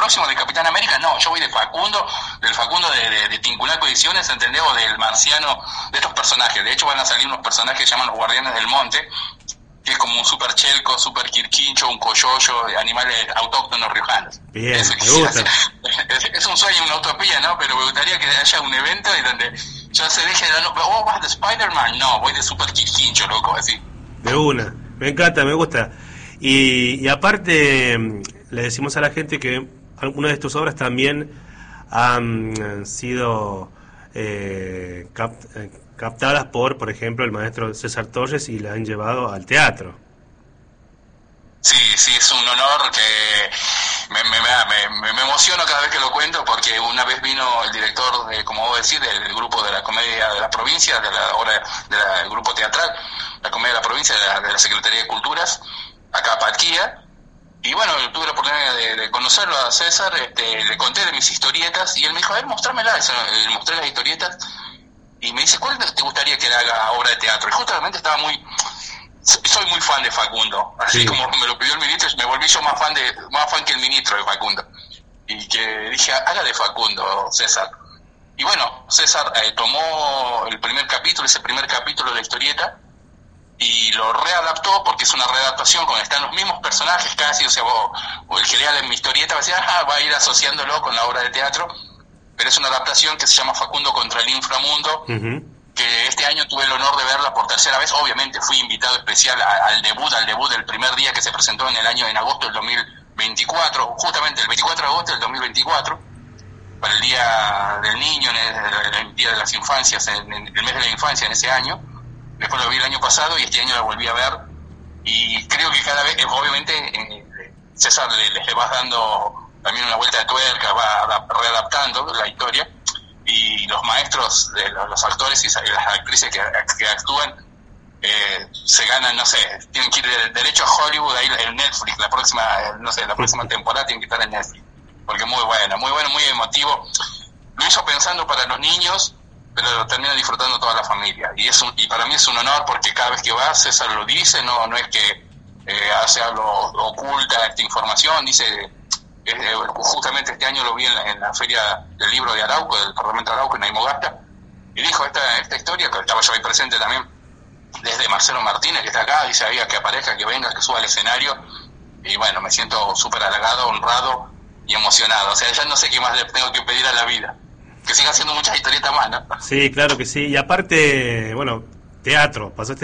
próximo de Capitán América, no, yo voy del Facundo de Tinculaco Ediciones, ¿entendés? O del Marciano, de estos personajes. De hecho van a salir unos personajes que se llaman los Guardianes del Monte, que es como un super chelco, super quirquincho, un coyollo, animales autóctonos riojanos. Bien, me gusta. Es un sueño, una utopía, ¿no? Pero me gustaría que haya un evento y donde ya se deje de dar, ¿vos vas de Spider-Man? No, voy de super quirquincho, loco, así. De una, me encanta, me gusta. Y aparte, le decimos a la gente que algunas de tus obras también han sido captadas por ejemplo, el maestro César Torres y la han llevado al teatro. Sí, es un honor que me emociono cada vez que lo cuento, porque una vez vino el director, como vos decís, del grupo de la comedia de la provincia, de la obra del grupo teatral, la comedia de la provincia, de la Secretaría de Culturas, acá a Patquía, y bueno, tuve la oportunidad de conocerlo a César, le conté de mis historietas, y él me dijo, a ver, mostrámelas, le mostré las historietas, y me dice, ¿cuál te gustaría que le haga obra de teatro? Y justamente soy muy fan de Facundo, así como me lo pidió el ministro, me volví yo más fan que el ministro de Facundo, y que dije, haga de Facundo, César. Y bueno, César tomó ese primer capítulo de la historieta, y lo readaptó, porque es una readaptación con están los mismos personajes casi, o sea, o el que lea en mi historieta va a decir, va a ir asociándolo con la obra de teatro, pero es una adaptación que se llama Facundo contra el inframundo, que este año tuve el honor de verla por tercera vez. Obviamente fui invitado especial al debut del primer día que se presentó en agosto del 2024, justamente el 24 de agosto del 2024, para el Día del Niño, el Día de las Infancias, en el mes de la infancia en ese año. Después lo vi el año pasado y este año la volví a ver, y creo que cada vez, obviamente, César le vas dando también una vuelta de tuerca, va readaptando la historia, y los maestros, los actores y las actrices que actúan se ganan, no sé, tienen que ir derecho a Hollywood, ahí en Netflix, la próxima temporada tienen que estar en Netflix, porque muy bueno, muy emotivo. Lo hizo pensando para los niños, pero lo termina disfrutando toda la familia, y para mí es un honor, porque cada vez que va César lo dice, no es que hace algo, oculta esta información, dice. Justamente este año lo vi en la feria del libro de Arauco, del Parlamento de Arauco, en Aymogasta, y dijo esta historia, que estaba yo ahí presente también, desde Marcelo Martínez, que está acá, dice ahí que aparezca, que venga, que suba al escenario, y bueno, me siento súper halagado, honrado y emocionado. O sea, ya no sé qué más le tengo que pedir a la vida, que siga haciendo muchas historietas más, ¿no? Sí, claro que sí, y aparte, bueno, teatro, pasaste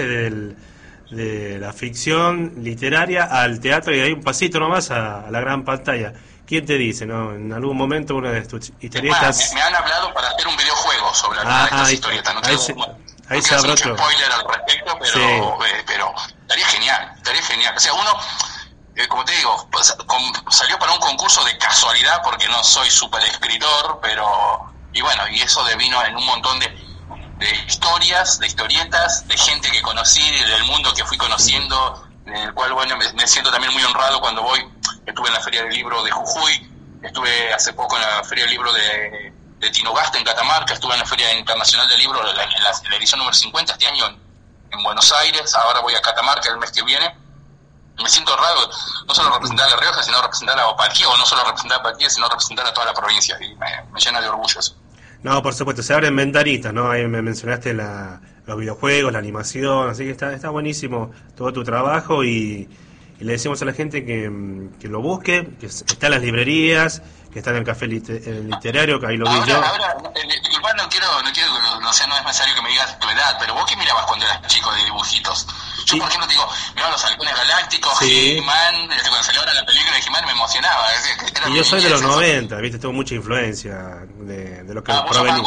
de la ficción literaria al teatro, y hay un pasito nomás a la gran pantalla. ¿Quién te dice, no? En algún momento una de tus historietas... Me han hablado para hacer un videojuego sobre alguna de estas historietas. No quiero hacer mucho spoiler al respecto, pero estaría genial. O sea, uno, como te digo, salió para un concurso de casualidad, porque no soy súper escritor, y bueno, y eso devino en un montón de historias, de historietas, de gente que conocí, del mundo que fui conociendo, en el cual, bueno, me siento también muy honrado cuando voy. Estuve en la Feria del Libro de Jujuy, estuve hace poco en la Feria del Libro de Tinogasta, en Catamarca, estuve en la Feria Internacional del Libro, en la edición número 50 este año en Buenos Aires. Ahora voy a Catamarca el mes que viene. Me siento honrado, no solo representar a La Rioja, sino representar a Opalquía, o no solo representar a Opalquía, sino representar a toda la provincia, y me llena de orgullo eso. No, por supuesto, se abren ventanitas, ¿no? Ahí me mencionaste los videojuegos, la animación, así que está buenísimo todo tu trabajo, y le decimos a la gente que lo busque, que está en las librerías, que está en el café literario, que ahí lo vi yo. Ahora, igual no es necesario que me digas tu edad, pero vos qué mirabas cuando eras chico de dibujitos. Yo, sí, por ejemplo, miraba los Halcones Galácticos, sí, He-Man, cuando salió ahora la película de He-Man me emocionaba. Y yo soy de los 90, viste, tuvo mucha influencia de lo que provenía.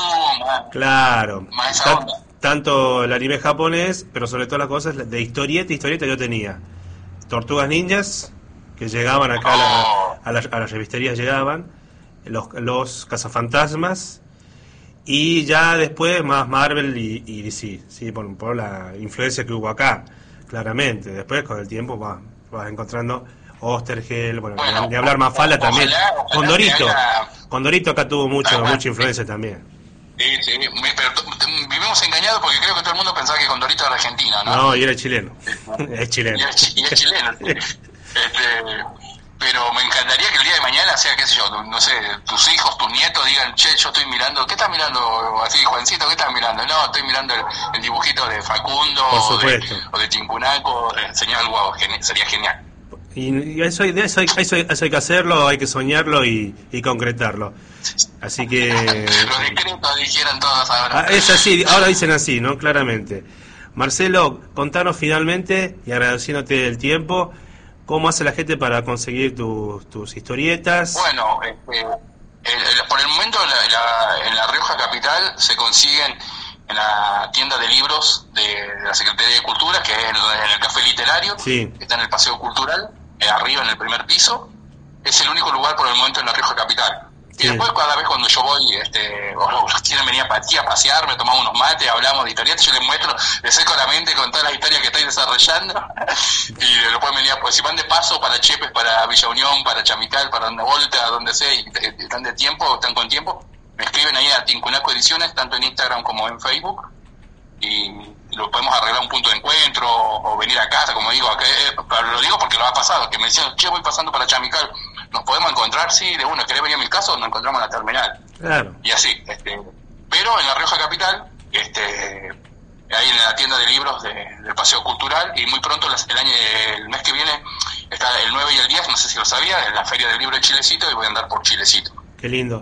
Claro. Tanto el anime japonés, pero sobre todo las cosas de historieta yo tenía Tortugas Ninjas, que llegaban acá a las revisterías, llegaban los cazafantasmas, y ya después más Marvel y DC, sí, por la influencia que hubo acá, claramente. Después con el tiempo vas encontrando Osterheld, ni hablar Mafalda también. Condorito acá tuvo mucha influencia también. Sí, pero vivimos engañados, porque creo que todo el mundo pensaba que Condorito era argentino, ¿no? No, y era chileno. Es chileno. Y es chileno. Pero me encantaría que el día de mañana sea, qué sé yo, no sé, tus hijos, tus nietos digan, che, yo estoy mirando, ¿qué estás mirando? Así, Juancito, ¿qué estás mirando? No, estoy mirando el dibujito de Facundo o de Tincunaco, señor Guau, sería genial. Y eso hay que hacerlo, hay que soñarlo y concretarlo. Así que... Los decretos dijeron todos ahora. Es así, ahora dicen así, ¿no? Claramente. Marcelo, contanos finalmente, y agradeciéndote el tiempo, ¿cómo hace la gente para conseguir tus historietas? Bueno, por el momento en la Rioja Capital se consiguen en la tienda de libros de la Secretaría de Cultura, que es en el Café Literario, sí. Que está en el Paseo Cultural, arriba en el primer piso. Es el único lugar por el momento en la Rioja Capital. Y sí. Después cada vez cuando yo voy, los quieren venir aquí a pasear, me tomamos unos mates, hablamos de historietas, yo les muestro, les seco la mente con todas las historias que estoy desarrollando, y después venir, pues si van de paso para Chepes, para Villa Unión, para Chamical, para Una Volta, donde sea, y están de tiempo, están con tiempo, me escriben ahí a Tincunaco Ediciones, tanto en Instagram como en Facebook, y lo podemos arreglar un punto de encuentro, o venir a casa, como digo, acá, lo digo porque lo ha pasado, que me decían, che, voy pasando para Chamical, ¿nos podemos encontrar? Sí, de uno, ¿querés venir a mi casa o nos encontramos en la terminal? Claro. Y así, pero en la Rioja Capital, ahí en la tienda de libros del Paseo Cultural, y muy pronto, el mes que viene, está el 9 y el 10, no sé si lo sabía, en la Feria del Libro de Chilecito, y voy a andar por Chilecito. Qué lindo.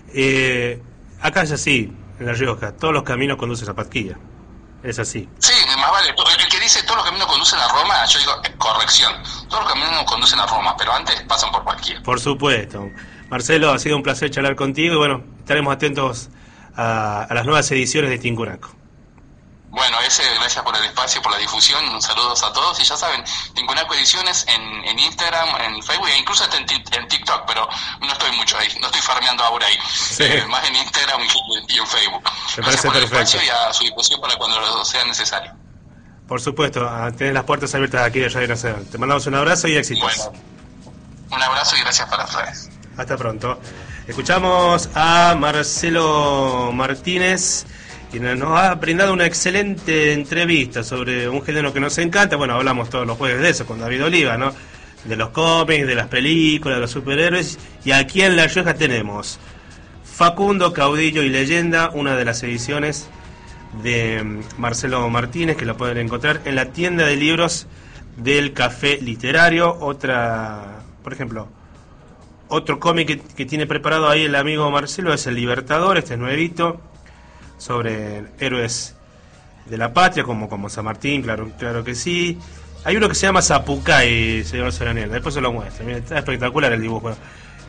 Acá es así, en La Rioja, todos los caminos conducen a Pasquilla. Es así. Sí, más vale. El que dice todos los caminos conducen a Roma, yo digo, corrección. Todos los caminos conducen a Roma, pero antes pasan por cualquiera. Por supuesto. Marcelo, ha sido un placer charlar contigo y bueno, estaremos atentos a las nuevas ediciones de Tincunaco. Bueno, gracias por el espacio, por la difusión, saludos a todos, y ya saben, Tincunaco Ediciones en Instagram, en Facebook, e incluso hasta en TikTok, pero no estoy mucho ahí, no estoy farmeando ahora ahí, sí. Más en Instagram y en Facebook. Me parece perfecto. El espacio y a su disposición para cuando sea necesario. Por supuesto, tenés las puertas abiertas aquí de Radio Nacional. Te mandamos un abrazo y éxitos. Bueno, un abrazo y gracias para ustedes. Hasta pronto. Escuchamos a Marcelo Martínez, quien nos ha brindado una excelente entrevista sobre un género que nos encanta. Bueno, hablamos todos los jueves de eso con David Oliva, ¿no? De los cómics, de las películas, de los superhéroes. Y aquí en La Rioja tenemos Facundo, Caudillo y Leyenda, una de las ediciones de Marcelo Martínez, que lo pueden encontrar en la tienda de libros del Café Literario. Otra, por ejemplo, otro cómic que tiene preparado ahí el amigo Marcelo es El Libertador, este es nuevito, sobre héroes de la patria, como San Martín, claro que sí. Hay uno que se llama Zapucay, señor Solaniel, después se lo muestro. Mira, está espectacular el dibujo.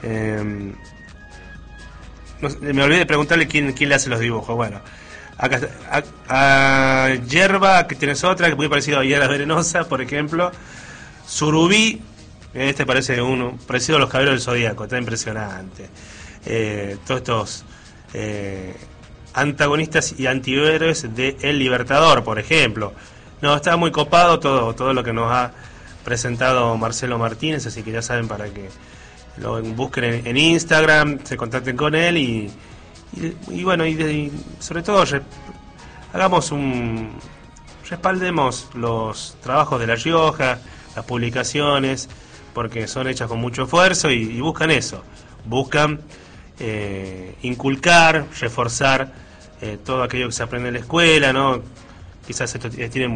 Me olvidé de preguntarle quién le hace los dibujos. Bueno, acá a Yerba, que tienes otra, que es muy parecido a Hierba Venenosa, por ejemplo. Surubí, este parece uno parecido a los Caballeros del Zodíaco, está impresionante. Todos estos antagonistas y antihéroes de El Libertador, por ejemplo. No, está muy copado todo lo que nos ha presentado Marcelo Martínez, así que ya saben, para que lo busquen en Instagram, se contacten con él y bueno, y sobre todo respaldemos los trabajos de La Rioja, las publicaciones, porque son hechas con mucho esfuerzo y buscan eso, buscan inculcar, reforzar todo aquello que se aprende en la escuela, ¿no? Quizás esto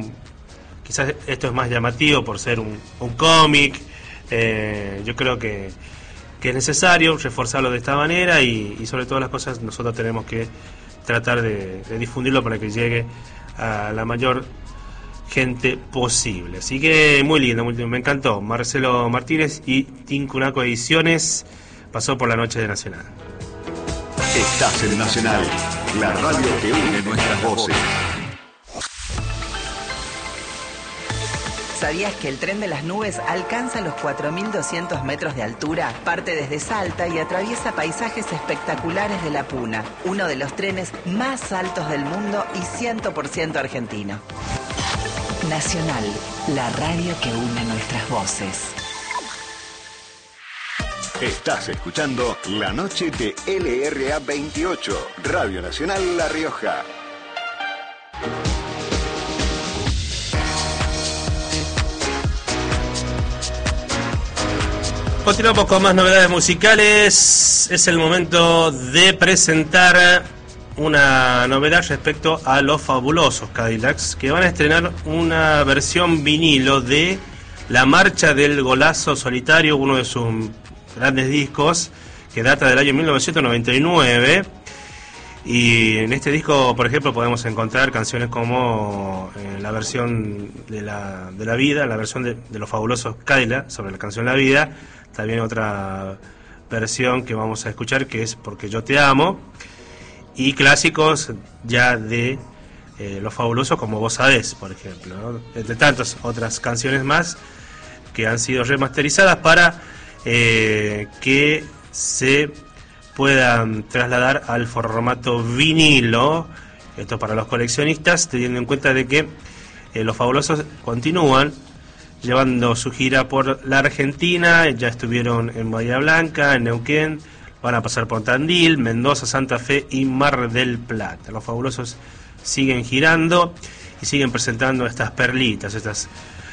es más llamativo por ser un cómic. Yo creo que es necesario reforzarlo de esta manera y sobre todas las cosas nosotros tenemos que tratar de difundirlo para que llegue a la mayor gente posible. Así que muy lindo, me encantó. Marcelo Martínez y Tincunaco Ediciones pasó por la noche de Nacional. Estás en Nacional, la radio que une nuestras voces. ¿Sabías que el tren de las nubes alcanza los 4.200 metros de altura? Parte desde Salta y atraviesa paisajes espectaculares de La Puna, uno de los trenes más altos del mundo y 100% argentino. Nacional, la radio que une nuestras voces. Estás escuchando La Noche de LRA 28, Radio Nacional La Rioja. Continuamos con más novedades musicales. Es el momento de presentar una novedad respecto a los fabulosos Cadillacs, que van a estrenar una versión vinilo de La Marcha del Golazo Solitario, uno de sus grandes discos que data del año 1999. Y en este disco, por ejemplo, podemos encontrar canciones como la versión de la vida, la versión de los fabulosos Cadillacs sobre la canción La Vida. También otra versión que vamos a escuchar, que es Porque yo te amo. Y clásicos ya de los fabulosos, como Vos sabés, por ejemplo, ¿no? Entre tantas otras canciones más que han sido remasterizadas para que se puedan trasladar al formato vinilo. Esto para los coleccionistas, teniendo en cuenta de que los fabulosos continúan llevando su gira por la Argentina. Ya estuvieron en Bahía Blanca, en Neuquén, van a pasar por Tandil, Mendoza, Santa Fe y Mar del Plata. Los fabulosos siguen girando y siguen presentando estas perlitas, estas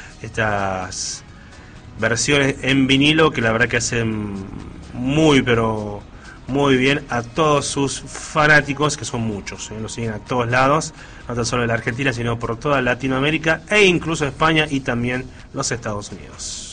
versiones en vinilo que la verdad que hacen muy, pero muy bien a todos sus fanáticos, que son muchos, los siguen a todos lados, no tan solo en la Argentina, sino por toda Latinoamérica e incluso España y también los Estados Unidos.